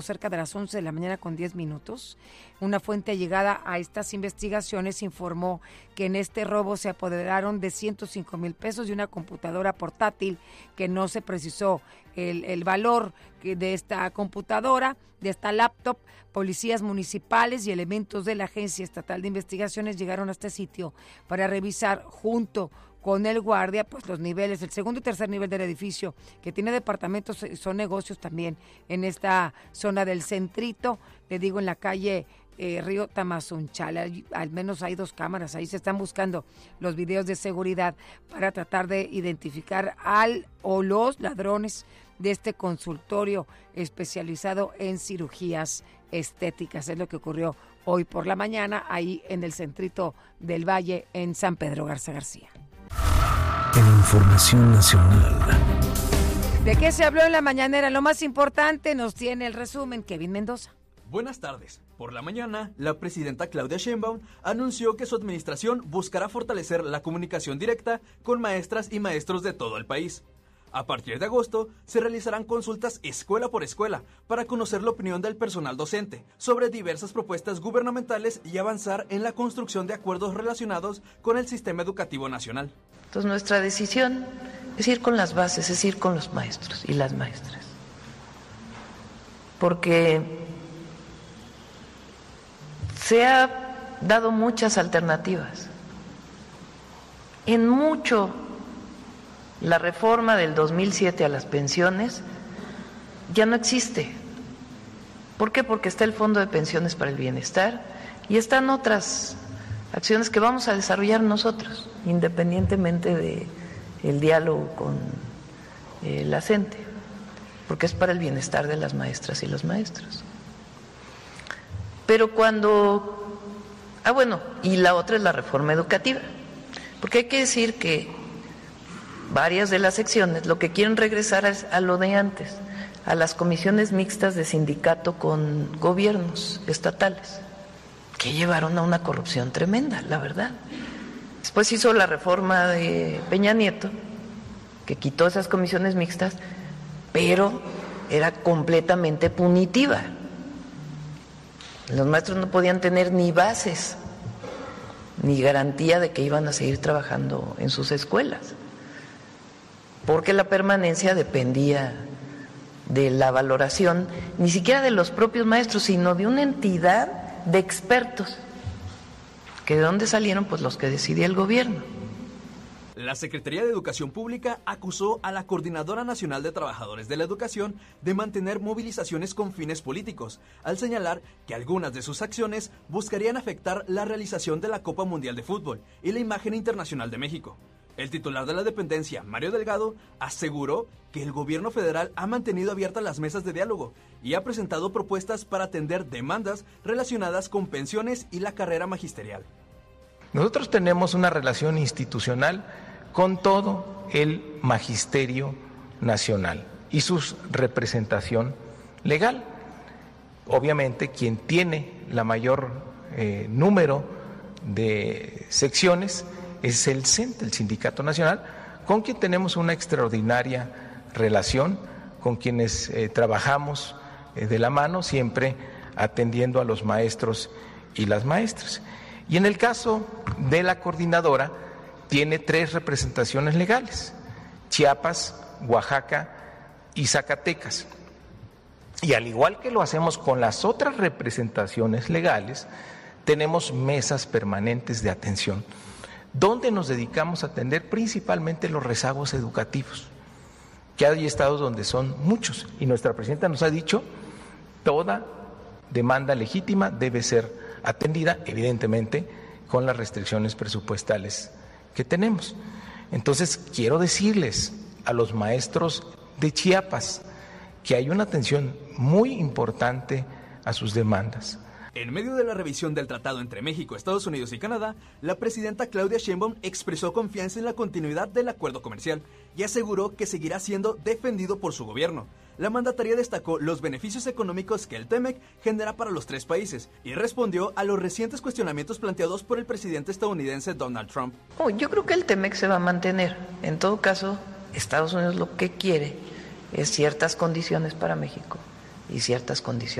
cerca de las 11 de la mañana con 10 minutos. Una fuente allegada a estas investigaciones informó que en este robo se apoderaron de 105,000 pesos y una computadora portátil, que no se precisó el valor de esta computadora, de esta laptop. Policías municipales y elementos de la Agencia Estatal de Investigaciones llegaron a este sitio para revisar junto con el guardia, pues los niveles, el segundo y tercer nivel del edificio, que tiene departamentos, son negocios también en esta zona del centrito, le digo, en la calle Río Tamazunchal. Al menos hay 2 cámaras, ahí se están buscando los videos de seguridad para tratar de identificar al o los ladrones de este consultorio especializado en cirugías estéticas. Es lo que ocurrió hoy por la mañana ahí en el centrito del Valle, en San Pedro Garza García. En Información Nacional. ¿De qué se habló en la mañanera? Lo más importante nos tiene el resumen Kevin Mendoza. Buenas tardes. Por la mañana, la presidenta Claudia Sheinbaum anunció que su administración buscará fortalecer la comunicación directa con maestras y maestros de todo el país. A partir de agosto, se realizarán consultas escuela por escuela para conocer la opinión del personal docente sobre diversas propuestas gubernamentales y avanzar en la construcción de acuerdos relacionados con el sistema educativo nacional. Entonces, nuestra decisión es ir con las bases, es ir con los maestros y las maestras. Porque se ha dado muchas alternativas. En mucho, la reforma del 2007 a las pensiones ya no existe. ¿Por qué? Porque está el Fondo de Pensiones para el Bienestar y están otras acciones que vamos a desarrollar nosotros, independientemente del diálogo con la CENTE, porque es para el bienestar de las maestras y los maestros. Pero cuando... y la otra es la reforma educativa, porque hay que decir que varias de las secciones lo que quieren regresar es a lo de antes, a las comisiones mixtas de sindicato con gobiernos estatales, que llevaron a una corrupción tremenda, la verdad. Después hizo la reforma de Peña Nieto, que quitó esas comisiones mixtas, pero era completamente punitiva. Los maestros no podían tener ni bases, ni garantía de que iban a seguir trabajando en sus escuelas, porque la permanencia dependía de la valoración, ni siquiera de los propios maestros, sino de una entidad de expertos, que de dónde salieron, pues los que decidía el gobierno. La Secretaría de Educación Pública acusó a la Coordinadora Nacional de Trabajadores de la Educación de mantener movilizaciones con fines políticos, al señalar que algunas de sus acciones buscarían afectar la realización de la Copa Mundial de Fútbol y la imagen internacional de México. El titular de la dependencia, Mario Delgado, aseguró que el gobierno federal ha mantenido abiertas las mesas de diálogo y ha presentado propuestas para atender demandas relacionadas con pensiones y la carrera magisterial. Nosotros tenemos una relación institucional con todo el magisterio nacional y su representación legal. Obviamente, quien tiene la mayor número de secciones es el CENTE, el Sindicato Nacional, con quien tenemos una extraordinaria relación, con quienes trabajamos de la mano, siempre atendiendo a los maestros y las maestras. Y en el caso de la coordinadora, tiene 3 representaciones legales: Chiapas, Oaxaca y Zacatecas. Y al igual que lo hacemos con las otras representaciones legales, tenemos mesas permanentes de atención, donde nos dedicamos a atender principalmente los rezagos educativos, que hay estados donde son muchos, y nuestra presidenta nos ha dicho, toda demanda legítima debe ser atendida, evidentemente, con las restricciones presupuestales que tenemos. Entonces, quiero decirles a los maestros de Chiapas que hay una atención muy importante a sus demandas. En medio de la revisión del tratado entre México, Estados Unidos y Canadá, la presidenta Claudia Sheinbaum expresó confianza en la continuidad del acuerdo comercial y aseguró que seguirá siendo defendido por su gobierno. La mandataria destacó los beneficios económicos que el TEMEC genera para los 3 países y respondió a los recientes cuestionamientos planteados por el presidente estadounidense Donald Trump. Yo creo que el TEMEC se va a mantener. En todo caso, Estados Unidos lo que quiere es ciertas condiciones para México y ciertas condiciones.